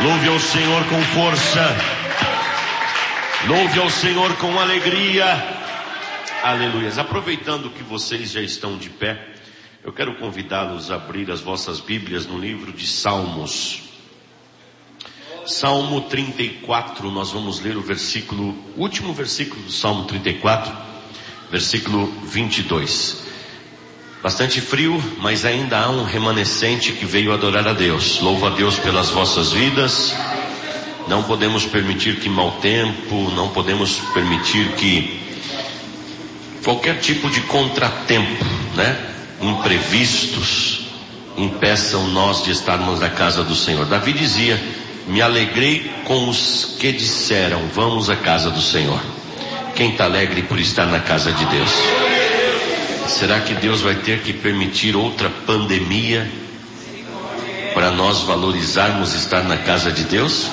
Louve ao Senhor com força. Louve ao Senhor com alegria. Aleluia. Aproveitando que vocês já estão de pé, eu quero convidá-los a abrir as vossas Bíblias no livro de Salmos. Salmo 34, nós vamos ler o último versículo do Salmo 34, versículo 22. Bastante frio, mas ainda há um remanescente que veio adorar a Deus. Louvo a Deus pelas vossas vidas. Não podemos permitir que mau tempo, não podemos permitir que qualquer tipo de contratempo, imprevistos, impeçam nós de estarmos na casa do Senhor. Davi dizia: me alegrei com os que disseram, vamos à casa do Senhor. Quem está alegre por estar na casa de Deus? Será que Deus vai ter que permitir outra pandemia para nós valorizarmos estar na casa de Deus?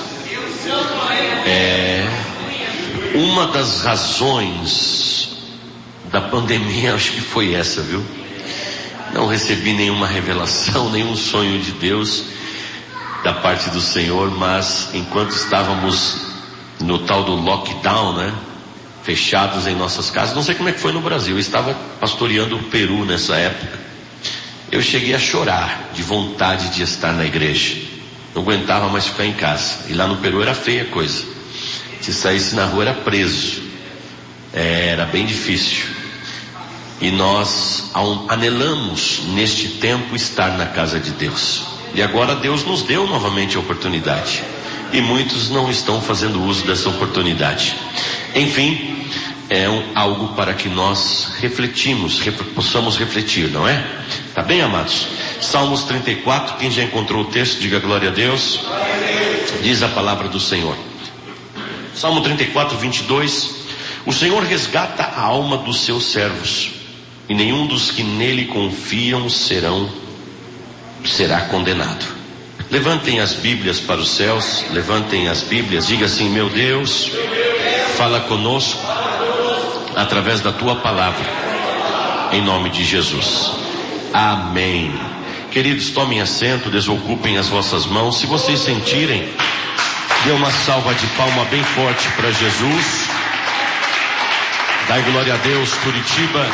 Uma das razões da pandemia, acho que foi essa, viu? Não recebi nenhuma revelação, nenhum sonho de Deus da parte do Senhor, mas enquanto estávamos no tal do lockdown, fechados em nossas casas, não sei como é que foi no Brasil, eu estava pastoreando o Peru nessa época, eu cheguei a chorar de vontade de estar na igreja, não aguentava mais ficar em casa, e lá no Peru era feia a coisa, se saísse na rua era preso, era bem difícil, e nós anelamos neste tempo estar na casa de Deus, e agora Deus nos deu novamente a oportunidade, e muitos não estão fazendo uso dessa oportunidade. Enfim, algo para que nós possamos refletir, não é? Tá bem, amados? Salmos 34, quem já encontrou o texto, diga glória a Deus. Diz a palavra do Senhor. Salmo 34, 22. O Senhor resgata a alma dos seus servos, e nenhum dos que nele confiam será condenado. Levantem as Bíblias para os céus, levantem as Bíblias, diga assim: meu Deus, fala conosco através da tua palavra, em nome de Jesus. Amém. Queridos, tomem assento, desocupem as vossas mãos. Se vocês sentirem, dê uma salva de palma bem forte para Jesus. Dai glória a Deus, Curitiba.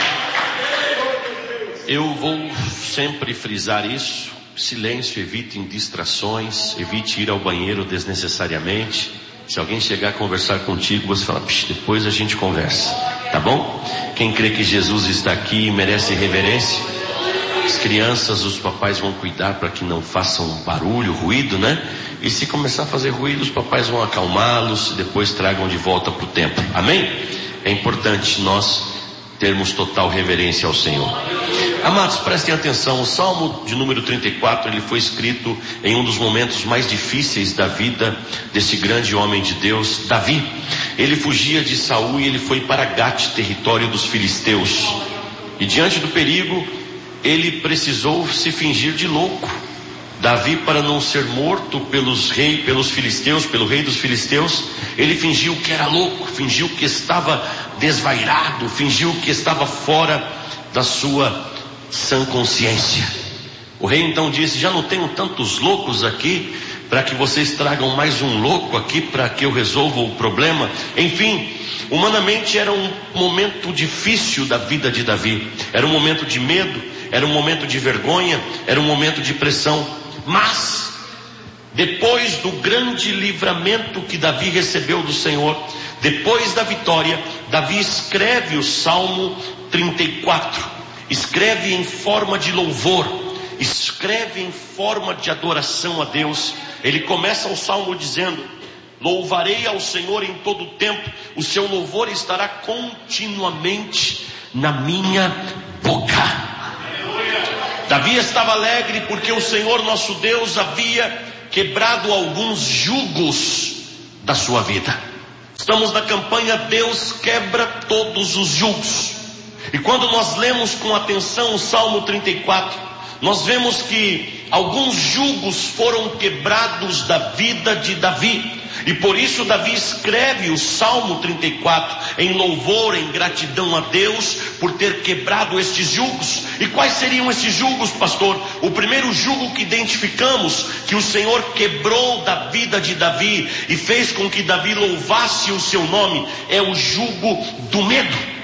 Eu vou sempre frisar isso. Silêncio, evitem distrações, evite ir ao banheiro desnecessariamente. Se alguém chegar a conversar contigo, você fala: depois a gente conversa, tá bom? Quem crê que Jesus está aqui e merece reverência, as crianças, os papais vão cuidar para que não façam barulho, ruído, E se começar a fazer ruído, os papais vão acalmá-los e depois tragam de volta para o templo, amém? É importante nós termos total reverência ao Senhor. Amados, prestem atenção, o Salmo de número 34, ele foi escrito em um dos momentos mais difíceis da vida desse grande homem de Deus, Davi. Ele fugia de Saul e ele foi para Gate, território dos filisteus. E diante do perigo, ele precisou se fingir de louco. Davi, para não ser morto pelo rei dos filisteus, ele fingiu que era louco, fingiu que estava desvairado, fingiu que estava fora da sua sã consciência. O rei então disse: já não tenho tantos loucos aqui para que vocês tragam mais um louco aqui para que eu resolva o problema. Enfim, humanamente era um momento difícil da vida de Davi, era um momento de medo, era um momento de vergonha, era um momento de pressão. Mas depois do grande livramento que Davi recebeu do Senhor, depois da vitória, Davi escreve o Salmo 34, escreve em forma de louvor, escreve em forma de adoração a Deus. Ele começa o Salmo dizendo: louvarei ao Senhor em todo o tempo, o seu louvor estará continuamente na minha boca. Davi estava alegre porque o Senhor nosso Deus havia quebrado alguns jugos da sua vida. Estamos na campanha Deus quebra todos os jugos. E quando nós lemos com atenção o Salmo 34, nós vemos que alguns jugos foram quebrados da vida de Davi. E por isso Davi escreve o Salmo 34 em louvor, em gratidão a Deus por ter quebrado estes jugos. E quais seriam esses jugos, pastor? O primeiro jugo que identificamos que o Senhor quebrou da vida de Davi e fez com que Davi louvasse o seu nome é o jugo do medo.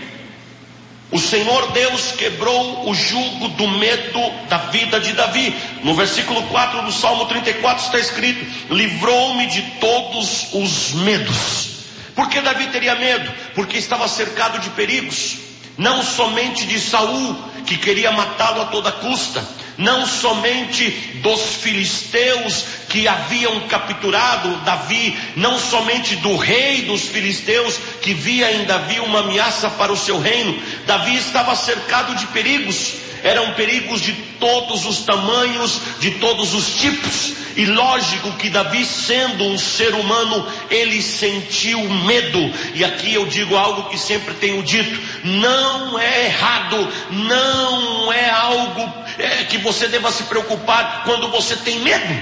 O Senhor Deus quebrou o jugo do medo da vida de Davi. No versículo 4 do Salmo 34 está escrito: livrou-me de todos os medos. Por que Davi teria medo? Porque estava cercado de perigos. Não somente de Saul, que queria matá-lo a toda custa. Não somente dos filisteus que haviam capturado Davi. Não somente do rei dos filisteus, que via em Davi uma ameaça para o seu reino. Davi estava cercado de perigos. Eram perigos de todos os tamanhos, de todos os tipos. E lógico que Davi, sendo um ser humano, ele sentiu medo. E aqui eu digo algo que sempre tenho dito: não é errado, não é algo que você deva se preocupar quando você tem medo.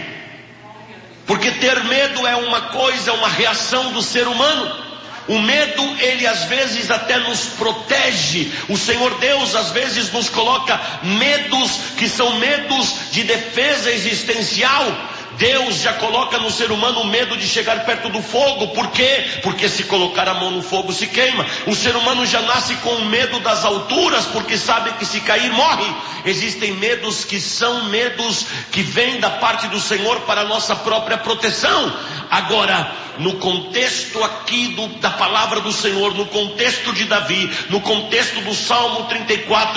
Porque ter medo é uma coisa, é uma reação do ser humano. O medo, ele às vezes até nos protege. O Senhor Deus às vezes nos coloca medos que são medos de defesa existencial. Deus já coloca no ser humano o medo de chegar perto do fogo. Por quê? Porque se colocar a mão no fogo se queima. O ser humano já nasce com medo das alturas, porque sabe que se cair morre. Existem medos que são medos que vêm da parte do Senhor para a nossa própria proteção. Agora, no contexto aqui da palavra do Senhor, no contexto de Davi, no contexto do Salmo 34,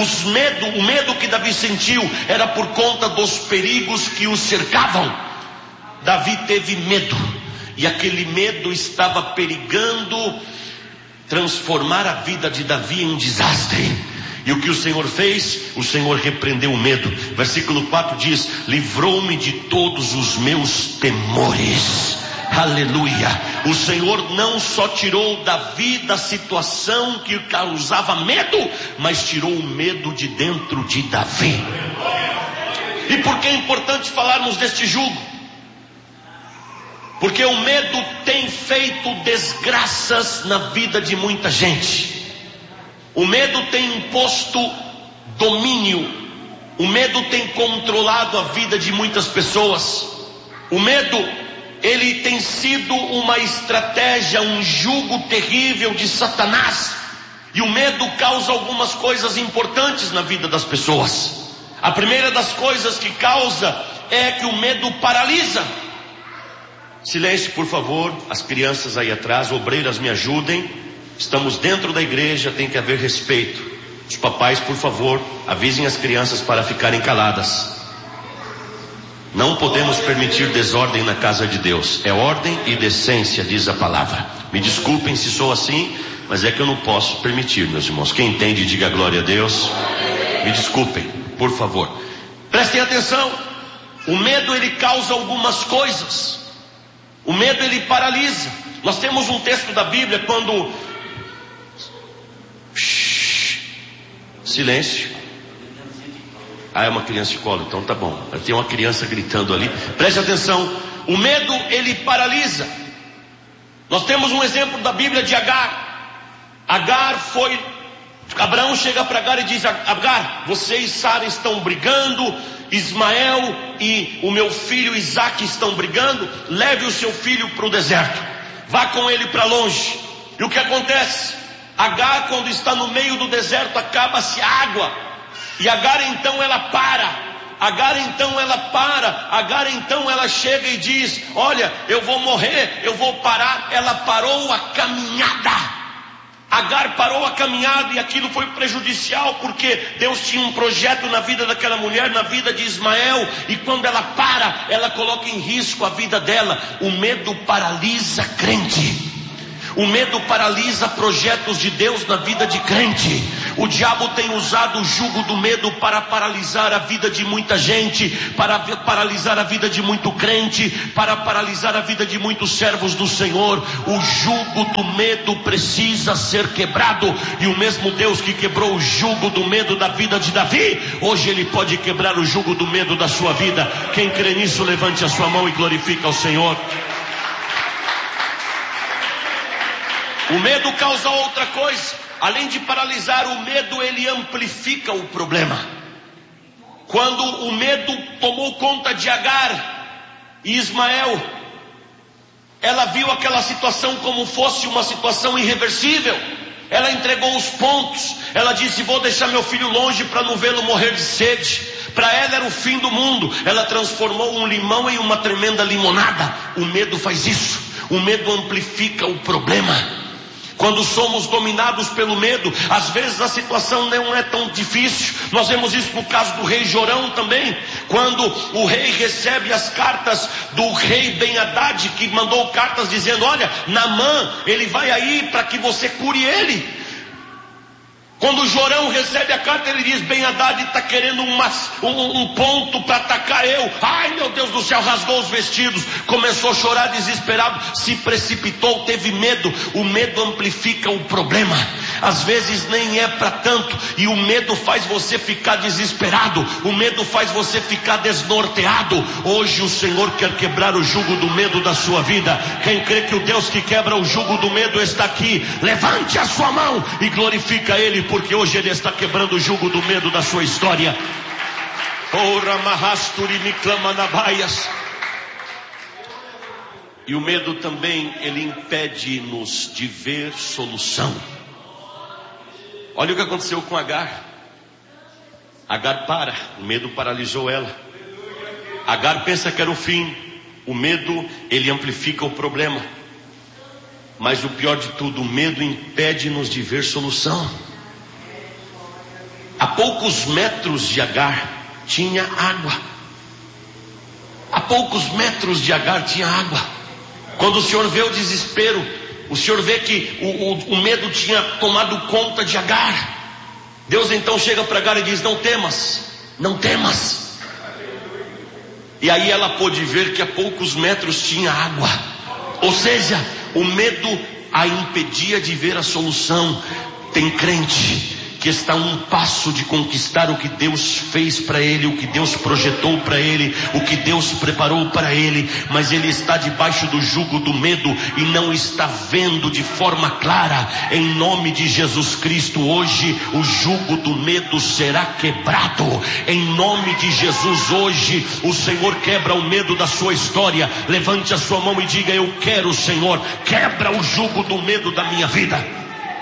o medo que Davi sentiu era por conta dos perigos que o cercavam. Davi teve medo, e aquele medo estava perigando transformar a vida de Davi em um desastre. E o que o Senhor fez? O Senhor repreendeu o medo. Versículo 4 diz: livrou-me de todos os meus temores. Aleluia. O Senhor não só tirou Davi da situação que causava medo, mas tirou o medo de dentro de Davi. E por que é importante falarmos deste jugo? Porque o medo tem feito desgraças na vida de muita gente. O medo tem imposto domínio. O medo tem controlado a vida de muitas pessoas. O medo, ele tem sido uma estratégia, um jugo terrível de Satanás. E o medo causa algumas coisas importantes na vida das pessoas. A primeira das coisas que causa é que o medo paralisa. Silêncio, por favor. As crianças aí atrás, obreiras, me ajudem. Estamos dentro da igreja, tem que haver respeito. Os papais, por favor, avisem as crianças para ficarem caladas. Não podemos permitir desordem na casa de Deus. É ordem e decência, diz a palavra. Me desculpem se sou assim, mas é que eu não posso permitir, meus irmãos. Quem entende, diga glória a Deus. Me desculpem, por favor. Prestem atenção. O medo, ele causa algumas coisas. O medo, ele paralisa. Nós temos um texto da Bíblia quando... Silêncio. É uma criança de colo, então tá bom. Tem uma criança gritando ali. Preste atenção. O medo, ele paralisa. Nós temos um exemplo da Bíblia de Agar. Abraão chega para Agar e diz: Agar, você e Sara estão brigando, Ismael e o meu filho Isaque estão brigando. Leve o seu filho para o deserto, vá com ele para longe. E o que acontece? Agar, quando está no meio do deserto, acaba-se a água. E Agar então ela para. Agar então ela chega e diz: olha, eu vou morrer, eu vou parar. Ela parou a caminhada. Agar parou a caminhada, e aquilo foi prejudicial, porque Deus tinha um projeto na vida daquela mulher, na vida de Ismael. E quando ela para, ela coloca em risco a vida dela. O medo paralisa crente. O medo paralisa projetos de Deus na vida de crente. O diabo tem usado o jugo do medo para paralisar a vida de muita gente, para paralisar a vida de muito crente, para paralisar a vida de muitos servos do Senhor. O jugo do medo precisa ser quebrado. E o mesmo Deus que quebrou o jugo do medo da vida de Davi, hoje Ele pode quebrar o jugo do medo da sua vida. Quem crê nisso, levante a sua mão e glorifica ao Senhor. O medo causa outra coisa. Além de paralisar, o medo ele amplifica o problema. Quando o medo tomou conta de Agar e Ismael, ela viu aquela situação como fosse uma situação irreversível. Ela entregou os pontos. Ela disse: vou deixar meu filho longe para não vê-lo morrer de sede. Para ela era o fim do mundo. Ela transformou um limão em uma tremenda limonada. O medo faz isso. O medo amplifica o problema. Quando somos dominados pelo medo, às vezes a situação não é tão difícil. Nós vemos isso no caso do rei Jorão também. Quando o rei recebe as cartas do rei Ben-Hadad, que mandou cartas dizendo: olha, Naamã, ele vai aí para que você cure ele. Quando Jorão recebe a carta, ele diz: Ben-Hadad está querendo um ponto para atacar eu. Ai, meu Deus do céu, rasgou os vestidos, começou a chorar desesperado, se precipitou, teve medo. O medo amplifica o problema. Às vezes nem é para tanto, e o medo faz você ficar desesperado, o medo faz você ficar desnorteado. Hoje o Senhor quer quebrar o jugo do medo da sua vida. Quem crê que o Deus que quebra o jugo do medo está aqui, levante a sua mão e glorifica Ele, porque hoje Ele está quebrando o jugo do medo da sua história. E o medo também, ele impede-nos de ver solução. Olha o que aconteceu com Agar. Agar para, o medo paralisou ela. Agar pensa que era o fim. O medo, ele amplifica o problema. Mas o pior de tudo, o medo impede-nos de ver solução. A poucos metros de Agar tinha água. A poucos metros de Agar tinha água. Quando o Senhor vê o desespero, o Senhor vê que o medo tinha tomado conta de Agar. Deus então chega para Agar e diz: não temas, não temas. E aí ela pôde ver que a poucos metros tinha água. Ou seja, o medo a impedia de ver a solução. Tem crente que está a um passo de conquistar o que Deus fez para ele, o que Deus projetou para ele, o que Deus preparou para ele, mas ele está debaixo do jugo do medo e não está vendo de forma clara. Em nome de Jesus Cristo, hoje o jugo do medo será quebrado. Em nome de Jesus, hoje o Senhor quebra o medo da sua história. Levante a sua mão e diga: eu quero, Senhor, quebra o jugo do medo da minha vida.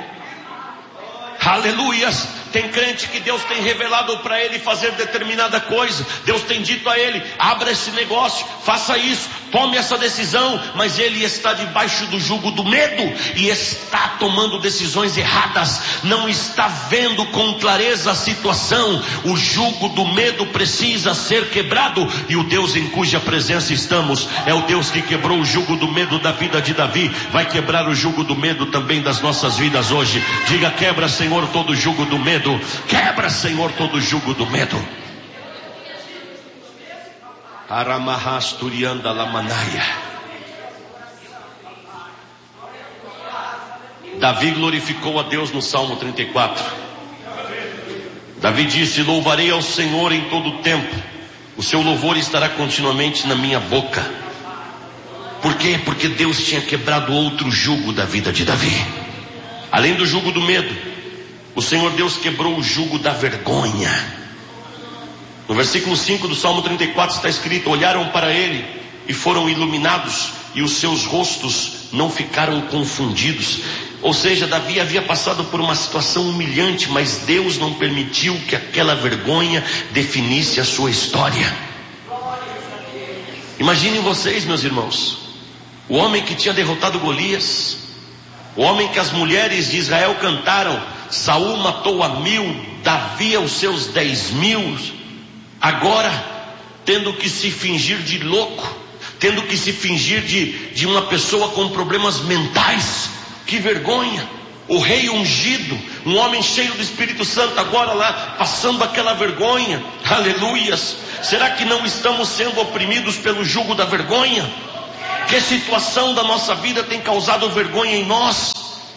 Aleluias. Tem crente que Deus tem revelado para ele fazer determinada coisa. Deus tem dito a ele: abra esse negócio, faça isso, tome essa decisão. Mas ele está debaixo do jugo do medo e está tomando decisões erradas. Não está vendo com clareza a situação. O jugo do medo precisa ser quebrado. E o Deus em cuja presença estamos é o Deus que quebrou o jugo do medo da vida de Davi. Vai quebrar o jugo do medo também das nossas vidas hoje. Diga: quebra, Senhor, todo o jugo do medo. Quebra, Senhor, todo o jugo do medo. Aramahasturianda lamanaia. Davi glorificou a Deus no Salmo 34. Davi disse: louvarei ao Senhor em todo o tempo, o seu louvor estará continuamente na minha boca. Por quê? Porque Deus tinha quebrado outro jugo da vida de Davi. Além do jugo do medo, o Senhor Deus quebrou o jugo da vergonha. No versículo 5 do Salmo 34 está escrito: olharam para ele e foram iluminados, e os seus rostos não ficaram confundidos. Ou seja, Davi havia passado por uma situação humilhante, mas Deus não permitiu que aquela vergonha definisse a sua história. Imaginem vocês, meus irmãos, o homem que tinha derrotado Golias, o homem que as mulheres de Israel cantaram: Saul matou a 1000, Davi aos seus 10.000, agora tendo que se fingir de louco, tendo que se fingir de uma pessoa com problemas mentais. Que vergonha! O rei ungido, um homem cheio do Espírito Santo, agora lá passando aquela vergonha. Aleluias! Será que não estamos sendo oprimidos pelo jugo da vergonha? Que situação da nossa vida tem causado vergonha em nós?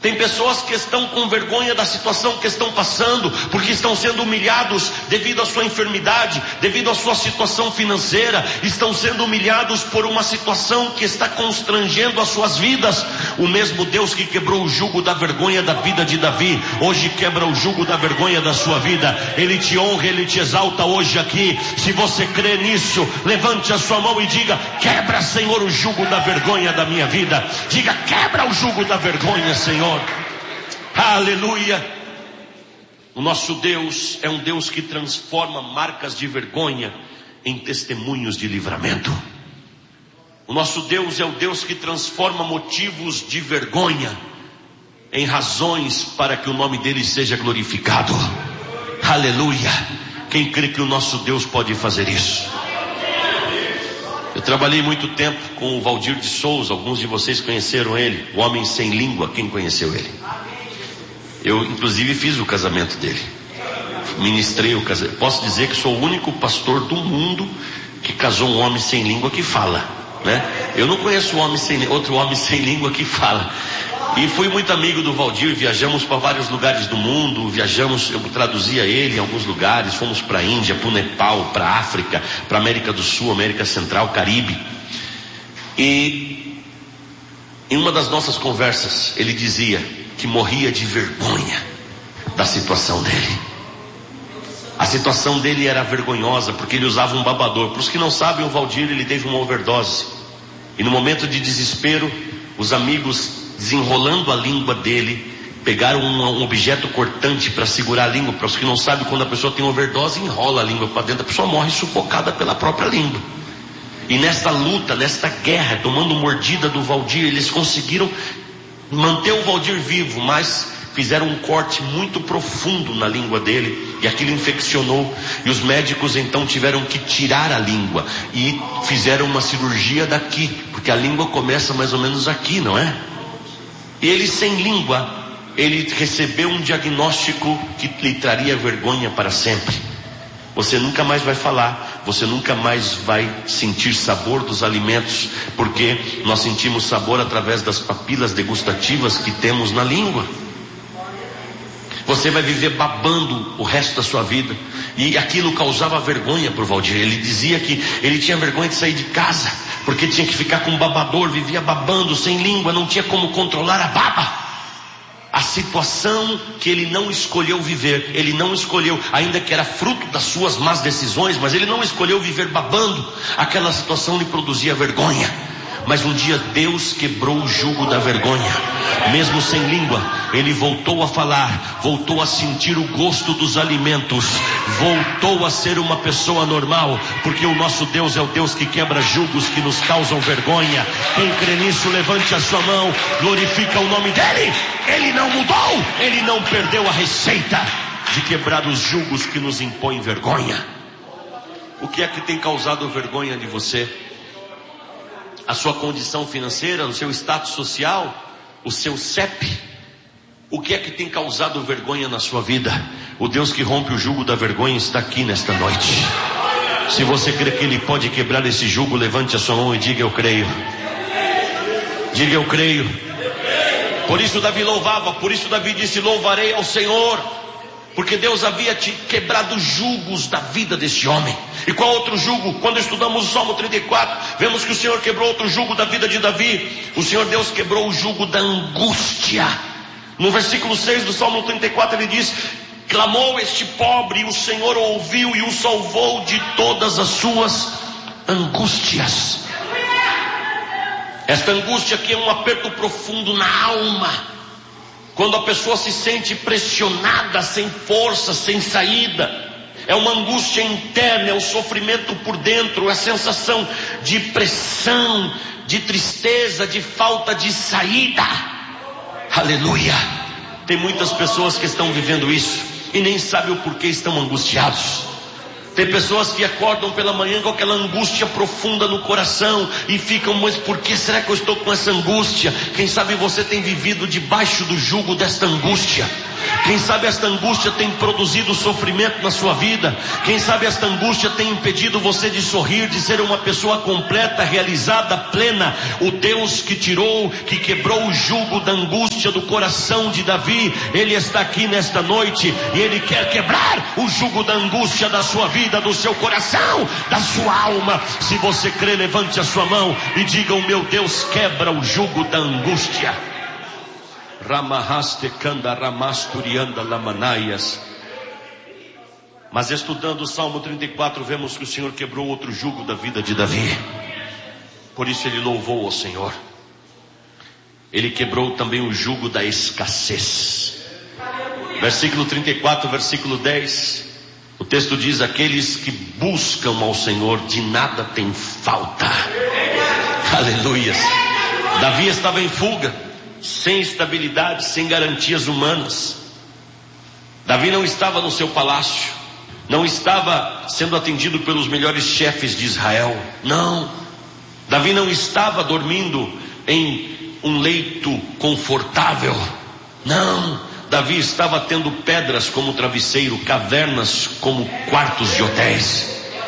Tem pessoas que estão com vergonha da situação que estão passando, porque estão sendo humilhados devido à sua enfermidade, devido à sua situação financeira, estão sendo humilhados por uma situação que está constrangendo as suas vidas. O mesmo Deus que quebrou o jugo da vergonha da vida de Davi, hoje quebra o jugo da vergonha da sua vida. Ele te honra, Ele te exalta hoje aqui. Se você crê nisso, levante a sua mão e diga: quebra, Senhor, o jugo da vergonha da minha vida. Diga: quebra o jugo da vergonha, Senhor. Aleluia. O nosso Deus é um Deus que transforma marcas de vergonha em testemunhos de livramento. O nosso Deus é o Deus que transforma motivos de vergonha em razões para que o nome dele seja glorificado. Aleluia. Quem crê que o nosso Deus pode fazer isso? Eu trabalhei muito tempo com o Valdir de Souza. Alguns de vocês conheceram ele, o homem sem língua. Quem conheceu ele? Eu inclusive fiz o casamento dele, ministrei o casamento. Posso dizer que sou o único pastor do mundo que casou um homem sem língua que fala, né? Eu não conheço outro homem sem língua que fala. E fui muito amigo do Valdir. Viajamos para vários lugares do mundo. Eu traduzia ele em alguns lugares. Fomos para a Índia, para o Nepal, para a África, para a América do Sul, América Central, Caribe. E em uma das nossas conversas ele dizia que morria de vergonha da situação dele. A situação dele era vergonhosa porque ele usava um babador. Para os que não sabem, o Valdir, ele teve uma overdose. E no momento de desespero, os amigos, desenrolando a língua dele, pegaram um objeto cortante para segurar a língua. Para os que não sabem, quando a pessoa tem overdose, enrola a língua para dentro, a pessoa morre sufocada pela própria língua. E nesta luta, nesta guerra, tomando mordida do Valdir, eles conseguiram manter o Valdir vivo, mas fizeram um corte muito profundo na língua dele, e aquilo infeccionou, e os médicos então tiveram que tirar a língua, e fizeram uma cirurgia daqui, porque a língua começa mais ou menos aqui, não é? E ele sem língua, ele recebeu um diagnóstico que lhe traria vergonha para sempre. Você nunca mais vai falar, você nunca mais vai sentir sabor dos alimentos, porque nós sentimos sabor através das papilas degustativas que temos na língua. Você vai viver babando o resto da sua vida. E aquilo causava vergonha para o Valdir. Ele dizia que ele tinha vergonha de sair de casa, porque tinha que ficar com um babador, vivia babando, sem língua, não tinha como controlar a baba. A situação que ele não escolheu viver, ele não escolheu, ainda que era fruto das suas más decisões, mas ele não escolheu viver babando. Aquela situação lhe produzia vergonha. Mas um dia Deus quebrou o jugo da vergonha. Mesmo sem língua, ele voltou a falar, voltou a sentir o gosto dos alimentos, voltou a ser uma pessoa normal, porque o nosso Deus é o Deus que quebra jugos que nos causam vergonha. Quem crê nisso, levante a sua mão, glorifica o nome dele. Ele não mudou, ele não perdeu a receita de quebrar os jugos que nos impõem vergonha. O que é que tem causado vergonha de você? A sua condição financeira, o seu status social, o seu CEP? O que é que tem causado vergonha na sua vida? O Deus que rompe o jugo da vergonha está aqui nesta noite. Se você crê que Ele pode quebrar esse jugo, levante a sua mão e diga: eu creio. Diga: eu creio. Por isso Davi louvava, por isso Davi disse: louvarei ao Senhor. Porque Deus havia quebrado jugos da vida desse homem. E qual outro jugo? Quando estudamos o Salmo 34, vemos que o Senhor quebrou outro jugo da vida de Davi. O Senhor Deus quebrou o jugo da angústia. No versículo 6 do Salmo 34 ele diz: clamou este pobre, e o Senhor ouviu e o salvou de todas as suas angústias. Esta angústia aqui é um aperto profundo na alma. Quando a pessoa se sente pressionada, sem força, sem saída. É uma angústia interna, é um sofrimento por dentro, é a sensação de pressão, de tristeza, de falta de saída. Aleluia! Tem muitas pessoas que estão vivendo isso e nem sabem o porquê estão angustiados. Tem pessoas que acordam pela manhã com aquela angústia profunda no coração e ficam: mas por que será que eu estou com essa angústia? Quem sabe você tem vivido debaixo do jugo desta angústia. Quem sabe esta angústia tem produzido sofrimento na sua vida. Quem sabe esta angústia tem impedido você de sorrir, de ser uma pessoa completa, realizada, plena. O Deus que tirou, que quebrou o jugo da angústia do coração de Davi, Ele está aqui nesta noite e Ele quer quebrar o jugo da angústia da sua vida, do seu coração, da sua alma. Se você crê, levante a sua mão e diga: o meu Deus quebra o jugo da angústia. Ramahaste kanda ramasturianda lamanaias. Mas estudando o Salmo 34, vemos que o Senhor quebrou outro jugo da vida de Davi. Por isso ele louvou ao Senhor. Ele quebrou também o jugo da escassez. Versículo 34, versículo 10. O texto diz: aqueles que buscam ao Senhor de nada tem falta. Aleluias. Davi estava em fuga, sem estabilidade, sem garantias humanas. Davi não estava no seu palácio, não estava sendo atendido pelos melhores chefes de Israel. Não. Davi não estava dormindo em um leito confortável. Não. Davi estava tendo pedras como travesseiro, cavernas como quartos de hotéis.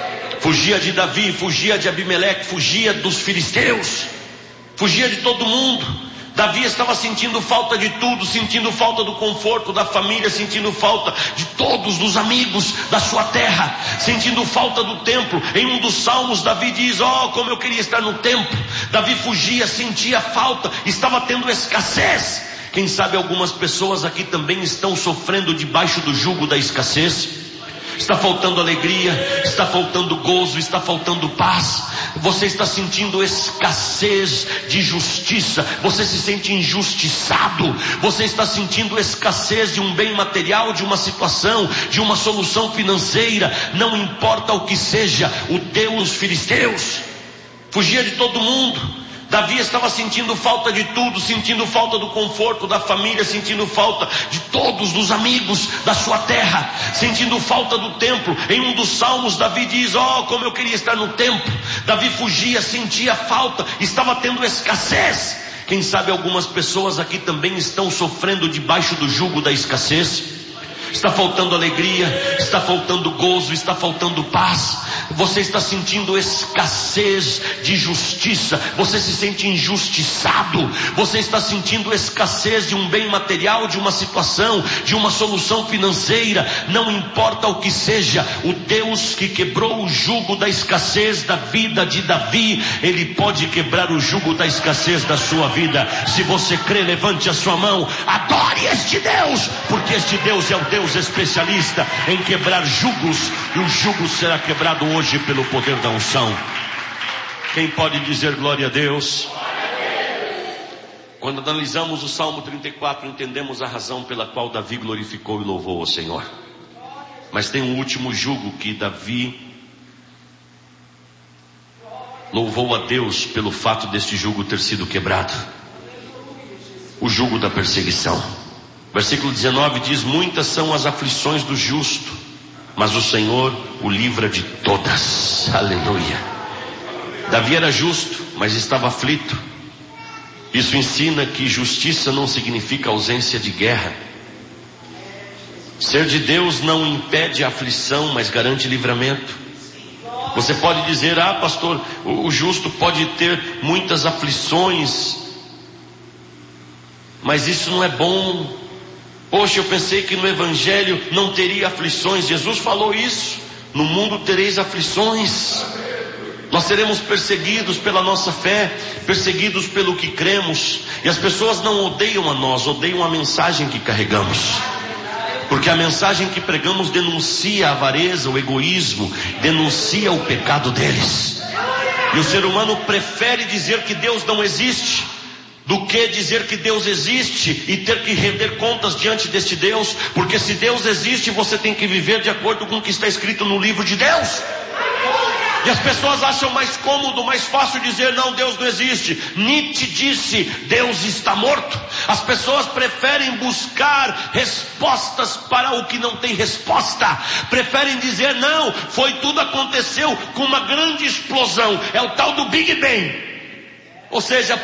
Fugia de Davi, fugia de Abimeleque, fugia dos filisteus, fugia de todo mundo. Davi estava sentindo falta de tudo, sentindo falta do conforto da família, sentindo falta de todos os amigos da sua terra, sentindo falta do templo. Em um dos salmos Davi diz: oh, como eu queria estar no templo. Davi fugia, sentia falta, estava tendo escassez. Quem sabe algumas pessoas aqui também estão sofrendo debaixo do jugo da escassez. Está faltando alegria, está faltando gozo, está faltando paz. Você está sentindo escassez de justiça, você se sente injustiçado, você está sentindo escassez de um bem material, de uma situação, de uma solução financeira. Não importa o que seja, o Deus filisteus fugia de todo mundo. Davi estava sentindo falta de tudo, sentindo falta do conforto da família, sentindo falta de todos os amigos da sua terra, sentindo falta do templo. Em um dos salmos Davi diz: oh, como eu queria estar no templo. Davi fugia, sentia falta, estava tendo escassez. Quem sabe algumas pessoas aqui também estão sofrendo debaixo do jugo da escassez. Está faltando alegria, está faltando gozo, está faltando paz. Você está sentindo escassez de justiça, você se sente injustiçado, você está sentindo escassez de um bem material, de uma situação, de uma solução financeira. Não importa o que seja, o Deus que quebrou o jugo da escassez da vida de Davi, Ele pode quebrar o jugo da escassez da sua vida. Se você crê, levante a sua mão, adore este Deus, porque este Deus é o Deus especialista em quebrar jugos, e o jugo será quebrado hoje pelo poder da unção. Quem pode dizer glória a Deus? Quando analisamos o Salmo 34, entendemos a razão pela qual Davi glorificou e louvou o Senhor. Mas tem um último jugo que Davi louvou a Deus pelo fato deste jugo ter sido quebrado. O jugo da perseguição. Versículo 19 diz: muitas são as aflições do justo, mas o Senhor o livra de todas. Aleluia. Davi era justo, mas estava aflito. Isso ensina que justiça não significa ausência de guerra. Ser de Deus não impede a aflição, mas garante livramento. Você pode dizer: ah, pastor, o justo pode ter muitas aflições, mas isso não é bom. Poxa, eu pensei que no Evangelho não teria aflições. Jesus falou isso: no mundo tereis aflições. Nós seremos perseguidos pela nossa fé, perseguidos pelo que cremos. E as pessoas não odeiam a nós, odeiam a mensagem que carregamos. Porque a mensagem que pregamos denuncia a avareza, o egoísmo, denuncia o pecado deles. E o ser humano prefere dizer que Deus não existe do que dizer que Deus existe e ter que render contas diante deste Deus. Porque se Deus existe, você tem que viver de acordo com o que está escrito no livro de Deus. E as pessoas acham mais cômodo, mais fácil dizer: não, Deus não existe. Nietzsche disse: Deus está morto. As pessoas preferem buscar respostas para o que não tem resposta. Preferem dizer: não, tudo aconteceu com uma grande explosão. É o tal do Big Bang. Ou seja, para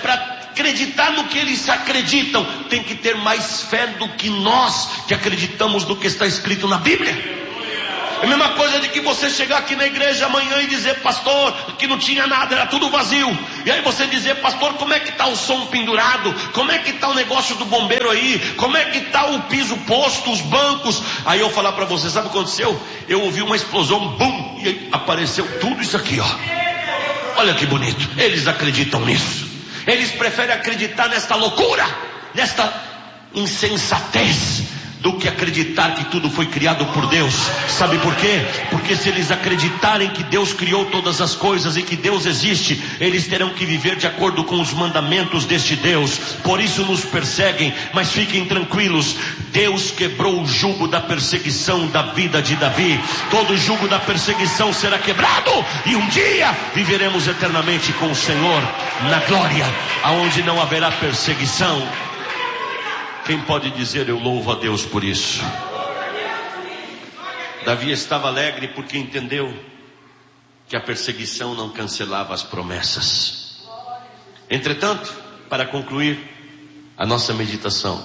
acreditar no que eles acreditam, tem que ter mais fé do que nós, que acreditamos no que está escrito na Bíblia. É a mesma coisa de que você chegar aqui na igreja amanhã e dizer, pastor, que não tinha nada, era tudo vazio. E aí você dizer, pastor, como é que está o som pendurado? Como é que está o negócio do bombeiro aí? Como é que está o piso posto, os bancos? Aí eu falar para você, sabe o que aconteceu? Eu ouvi uma explosão, bum, e aí apareceu tudo isso aqui, ó. Olha que bonito. Eles acreditam nisso. Eles preferem acreditar nesta loucura, nesta insensatez, do que acreditar que tudo foi criado por Deus. Sabe por quê? Porque se eles acreditarem que Deus criou todas as coisas e que Deus existe, eles terão que viver de acordo com os mandamentos deste Deus. Por isso nos perseguem, mas fiquem tranquilos, Deus quebrou o jugo da perseguição da vida de Davi. Todo o jugo da perseguição será quebrado, e um dia viveremos eternamente com o Senhor na glória, aonde não haverá perseguição. Quem pode dizer, eu louvo a Deus por isso? Davi estava alegre porque entendeu que a perseguição não cancelava as promessas. Entretanto, para concluir a nossa meditação,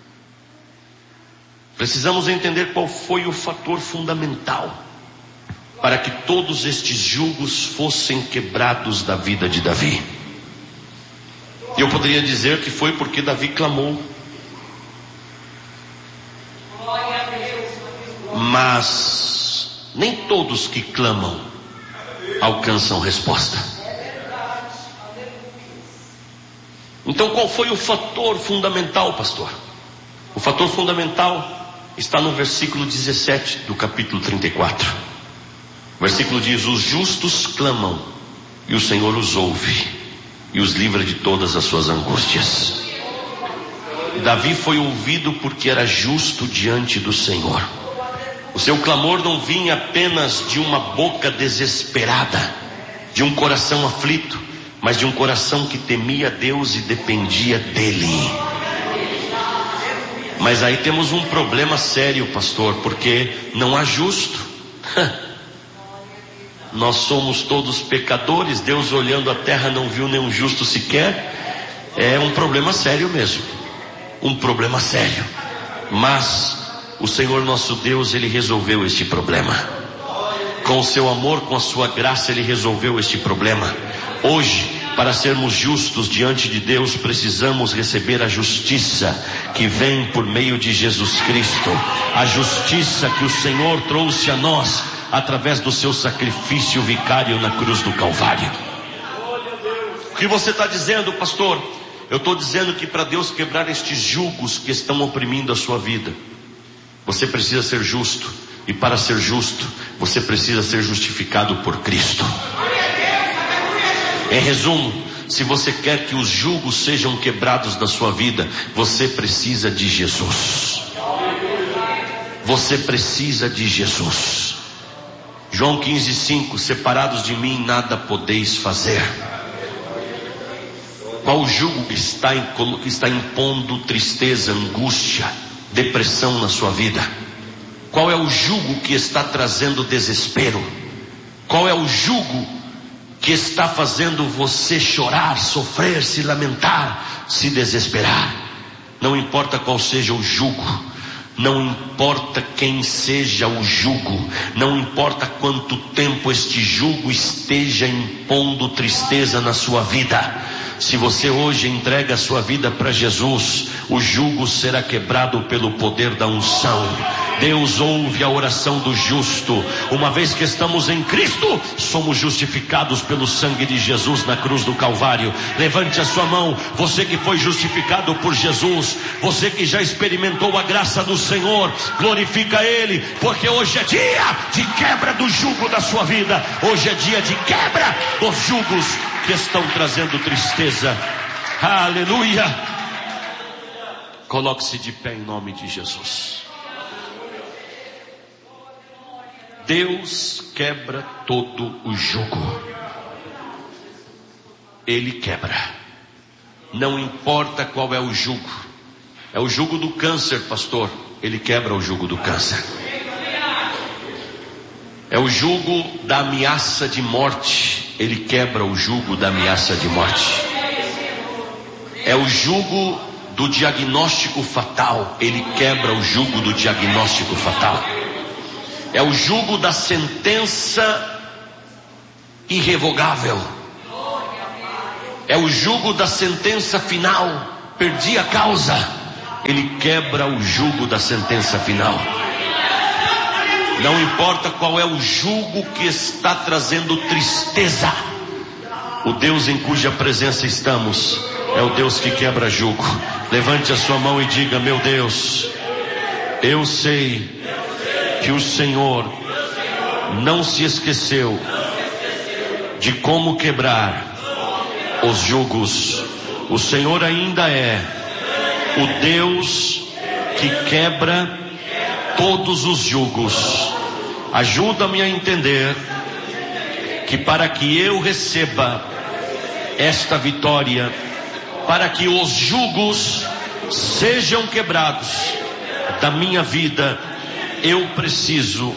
precisamos entender qual foi o fator fundamental para que todos estes jugos fossem quebrados da vida de Davi. Eu poderia dizer que foi porque Davi clamou. Mas nem todos que clamam alcançam resposta. Então qual foi o fator fundamental, pastor? O fator fundamental está no versículo 17 do capítulo 34. O versículo diz, os justos clamam e o Senhor os ouve e os livra de todas as suas angústias. Davi foi ouvido porque era justo diante do Senhor. O seu clamor não vinha apenas de uma boca desesperada, de um coração aflito, mas de um coração que temia Deus e dependia dele. Mas aí temos um problema sério, pastor, porque não há justo. Nós somos todos pecadores, Deus olhando a terra não viu nenhum justo sequer. É um problema sério mesmo, um problema sério. Mas o Senhor nosso Deus, Ele resolveu este problema. Com o seu amor, com a sua graça, Ele resolveu este problema. Hoje, para sermos justos diante de Deus, precisamos receber a justiça que vem por meio de Jesus Cristo. A justiça que o Senhor trouxe a nós através do seu sacrifício vicário na cruz do Calvário. O que você está dizendo, pastor? Eu estou dizendo que para Deus quebrar estes jugos que estão oprimindo a sua vida, você precisa ser justo. E para ser justo, você precisa ser justificado por Cristo. Em resumo, se você quer que os jugos sejam quebrados da sua vida, você precisa de Jesus. Você precisa de Jesus. João 15:5, separados de mim nada podeis fazer. Qual o jugo que está impondo tristeza, angústia, depressão na sua vida? Qual é o jugo que está trazendo desespero? Qual é o jugo que está fazendo você chorar, sofrer, se lamentar, se desesperar? Não importa qual seja o jugo, não importa quem seja o jugo, não importa quanto tempo este jugo esteja impondo tristeza na sua vida. Se você hoje entrega a sua vida para Jesus, o jugo será quebrado pelo poder da unção. Deus ouve a oração do justo. Uma vez que estamos em Cristo, somos justificados pelo sangue de Jesus na cruz do Calvário. Levante a sua mão, você que foi justificado por Jesus, você que já experimentou a graça do Senhor, glorifica Ele, porque hoje é dia de quebra do jugo da sua vida. Hoje é dia de quebra dos jugos que estão trazendo tristeza. Aleluia. Coloque-se de pé em nome de Jesus. Deus quebra todo o jugo. Ele quebra. Não importa qual é o jugo. É o jugo do câncer, pastor. Ele quebra o jugo do câncer. É o jugo da ameaça de morte. Ele quebra o jugo da ameaça de morte. É o jugo do diagnóstico fatal. Ele quebra o jugo do diagnóstico fatal. É o jugo da sentença irrevogável. É o jugo da sentença final. Perdi a causa. Ele quebra o jugo da sentença final. Não importa qual é o jugo que está trazendo tristeza, o Deus em cuja presença estamos é o Deus que quebra jugo. Levante a sua mão e diga: meu Deus, eu sei que o Senhor não se esqueceu de como quebrar os jugos. O Senhor ainda é o Deus que quebra todos os jugos. Ajuda-me a entender que para que eu receba esta vitória, para que os jugos sejam quebrados da minha vida, eu preciso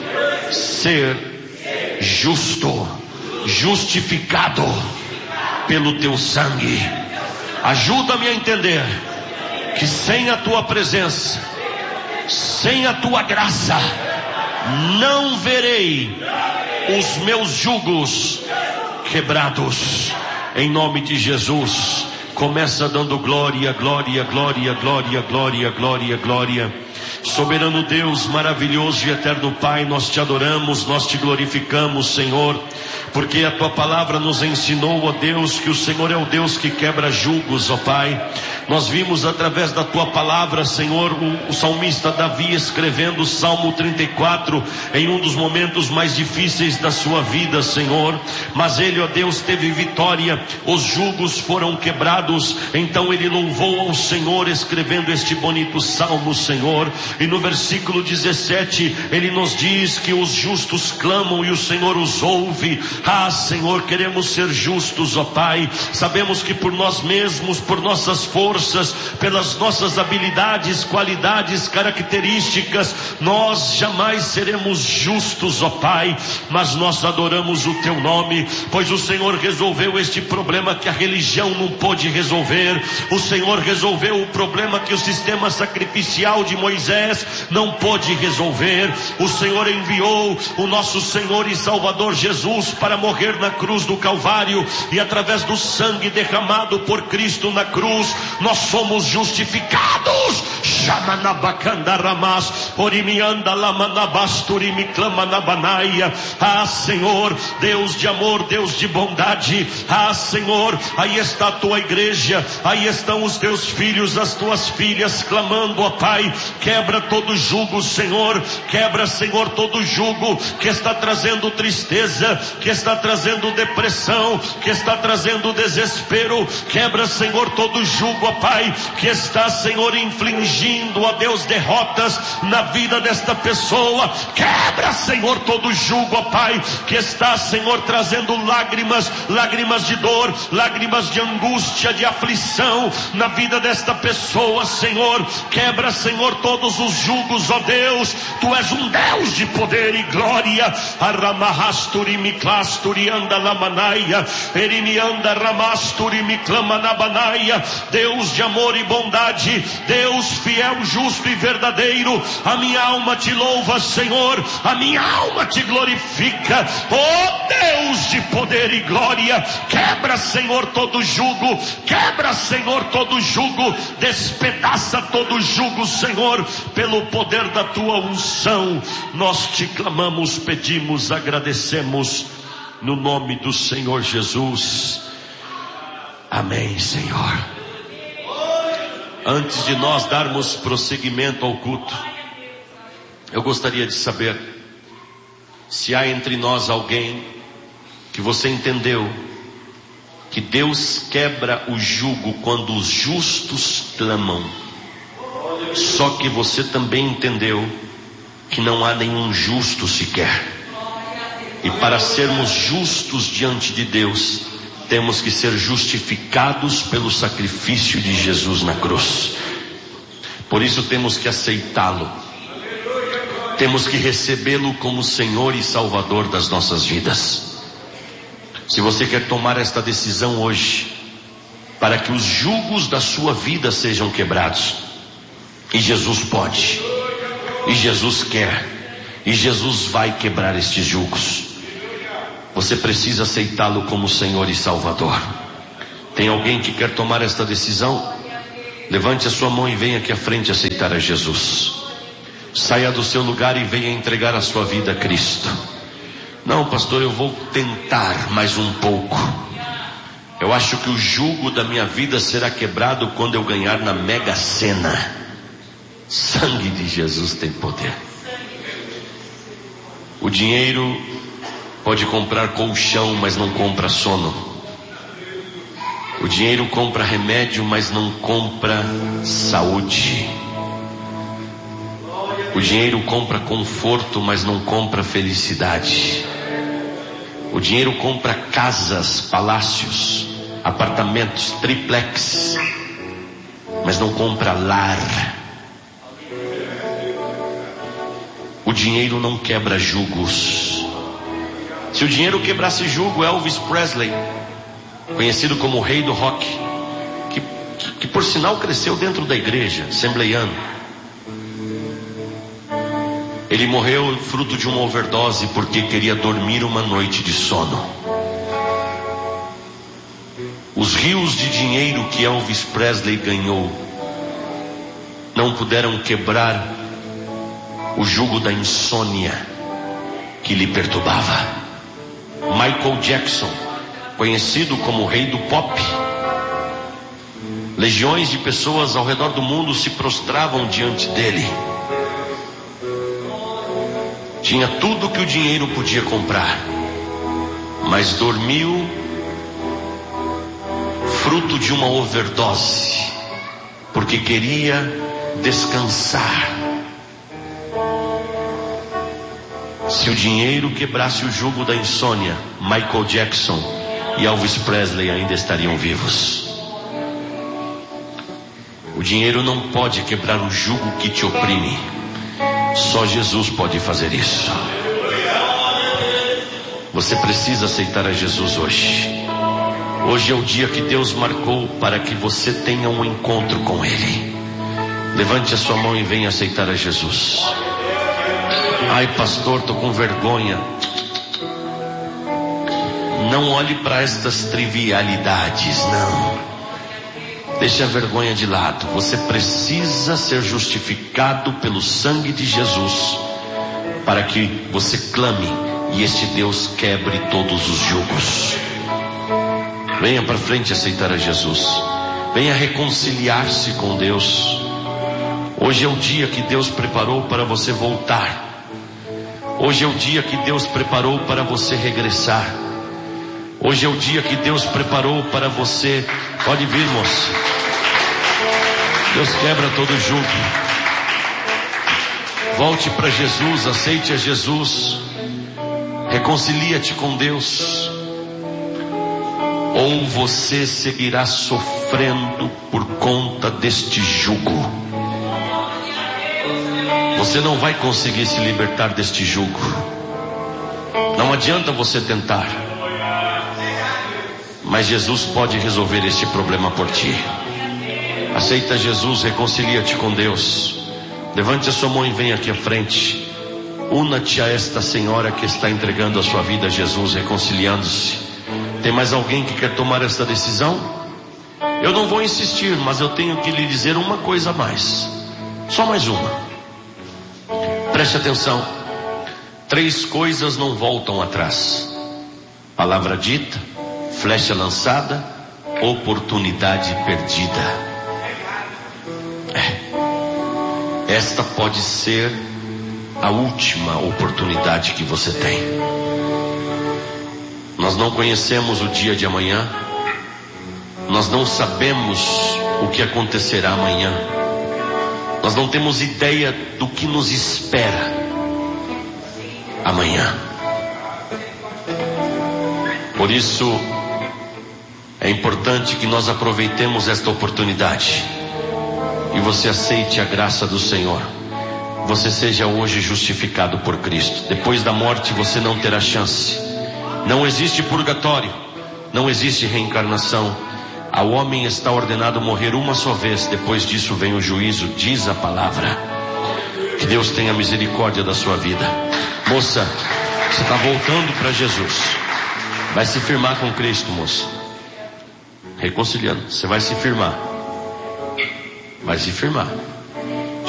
ser justo, justificado pelo teu sangue. Ajuda-me a entender que sem a tua presença, sem a tua graça, não verei os meus jugos quebrados. Em nome de Jesus, começa dando glória, glória, glória, glória, glória, glória, glória. Soberano Deus, maravilhoso e eterno Pai, nós te adoramos, nós te glorificamos, Senhor, porque a tua palavra nos ensinou, ó Deus, que o Senhor é o Deus que quebra julgos, ó Pai. Nós vimos através da tua palavra, Senhor, o salmista Davi escrevendo o Salmo 34 em um dos momentos mais difíceis da sua vida, Senhor, mas ele, ó Deus, teve vitória, os julgos foram quebrados, então ele louvou ao Senhor escrevendo este bonito salmo, Senhor. E no versículo 17 ele nos diz que os justos clamam e o Senhor os ouve. Ah, Senhor, queremos ser justos, ó Pai. Sabemos que por nós mesmos, por nossas forças, pelas nossas habilidades, qualidades, características, nós jamais seremos justos, ó Pai, mas nós adoramos o teu nome, pois o Senhor resolveu este problema que a religião não pôde resolver. O Senhor resolveu o problema que o sistema sacrificial de Moisés não pôde resolver. O Senhor enviou o nosso Senhor e Salvador Jesus para morrer na cruz do Calvário, e através do sangue derramado por Cristo na cruz, nós somos justificados. Ah, Senhor, Deus de amor, Deus de bondade. Ah, Senhor, aí está a tua igreja, aí estão os teus filhos, as tuas filhas clamando, ó Pai. Quebra todo jugo, Senhor. Quebra, Senhor, todo jugo que está trazendo tristeza, que está trazendo depressão, que está trazendo desespero. Quebra, Senhor, todo jugo, ó Pai, que está, Senhor, infligindo, ó Deus, derrotas na vida desta pessoa. Quebra, Senhor, todo jugo, ó Pai, que está, Senhor, trazendo lágrimas, lágrimas de dor, lágrimas de angústia, de aflição na vida desta pessoa, Senhor. Quebra, Senhor, todos os jugos, ó Deus. Tu és um Deus de poder e glória. Aramahasturi miklasturi anda lamanaia, erimianda ramasturi miklamanabanaia. Deus de amor e bondade, Deus fiel, justo e verdadeiro. A minha alma te louva, Senhor, a minha alma te glorifica, ó Deus de poder e glória. Quebra, Senhor, todo jugo, quebra, Senhor, todo jugo, despedaça todo jugo, Senhor, pelo poder da tua unção. Nós te clamamos, pedimos, agradecemos, no nome do Senhor Jesus. Amém, Senhor. Antes de nós darmos prosseguimento ao culto, eu gostaria de saber se há entre nós alguém que você entendeu que Deus quebra o jugo quando os justos clamam, só que você também entendeu que não há nenhum justo sequer, e para sermos justos diante de Deus, temos que ser justificados pelo sacrifício de Jesus na cruz. Por isso temos que aceitá-lo, temos que recebê-lo como Senhor e Salvador das nossas vidas. Se você quer tomar esta decisão hoje, para que os jugos da sua vida sejam quebrados. E Jesus pode, e Jesus quer, e Jesus vai quebrar estes jugos. Você precisa aceitá-lo como Senhor e Salvador. Tem alguém que quer tomar esta decisão? Levante a sua mão e venha aqui à frente aceitar a Jesus. Saia do seu lugar e venha entregar a sua vida a Cristo. Não, pastor, eu vou tentar mais um pouco. Eu acho que o jugo da minha vida será quebrado quando eu ganhar na Mega Sena. Sangue de Jesus tem poder. O dinheiro pode comprar colchão, mas não compra sono. O dinheiro compra remédio, mas não compra saúde. O dinheiro compra conforto, mas não compra felicidade. O dinheiro compra casas, palácios, apartamentos, triplex, mas não compra lar. O dinheiro não quebra jugos. Se o dinheiro quebrasse jugo, Elvis Presley, conhecido como o rei do rock, que por sinal cresceu dentro da igreja, assembleiano, ele morreu fruto de uma overdose porque queria dormir uma noite de sono. Os rios de dinheiro que Elvis Presley ganhou não puderam quebrar o jugo da insônia que lhe perturbava. Michael Jackson, conhecido como o rei do pop, legiões de pessoas ao redor do mundo se prostravam diante dele. Tinha tudo que o dinheiro podia comprar, mas dormiu fruto de uma overdose, porque queria descansar. Se o dinheiro quebrasse o jugo da insônia, Michael Jackson e Elvis Presley ainda estariam vivos. O dinheiro não pode quebrar o jugo que te oprime. Só Jesus pode fazer isso. Você precisa aceitar a Jesus hoje. Hoje é o dia que Deus marcou para que você tenha um encontro com Ele. Levante a sua mão e venha aceitar a Jesus. Ai, pastor, estou com vergonha. Não olhe para estas trivialidades, não. Deixe a vergonha de lado. Você precisa ser justificado pelo sangue de Jesus para que você clame e este Deus quebre todos os jugos. Venha para frente aceitar a Jesus. Venha reconciliar-se com Deus. Hoje é o dia que Deus preparou para você voltar. Hoje é o dia que Deus preparou para você regressar. Hoje é o dia que Deus preparou para você. Pode vir, moça. Deus quebra todo jugo. Volte para Jesus, aceite a Jesus. Reconcilia-te com Deus. Ou você seguirá sofrendo por conta deste jugo. Você não vai conseguir se libertar deste jugo. Não adianta você tentar. Mas Jesus pode resolver este problema por ti. Aceita Jesus, reconcilia-te com Deus. Levante a sua mão e venha aqui à frente. Una-te a esta senhora que está entregando a sua vida a Jesus, reconciliando-se. Tem mais alguém que quer tomar esta decisão? Eu não vou insistir, mas eu tenho que lhe dizer uma coisa a mais. Só mais uma. Preste atenção. 3 coisas não voltam atrás: palavra dita, flecha lançada, oportunidade perdida. Esta pode ser a última oportunidade que você tem. Nós não conhecemos o dia de amanhã. Nós não sabemos o que acontecerá amanhã. Nós não temos ideia do que nos espera amanhã. Por isso, é importante que nós aproveitemos esta oportunidade e você aceite a graça do Senhor. Você seja hoje justificado por Cristo. Depois da morte você não terá chance. Não existe purgatório, não existe reencarnação, Ao homem está ordenado morrer uma só vez, depois disso vem o juízo, diz a palavra. Que Deus tenha misericórdia da sua vida. Moça, você está voltando para Jesus. Vai se firmar com Cristo, moça. Reconciliando, você vai se firmar. Vai se firmar.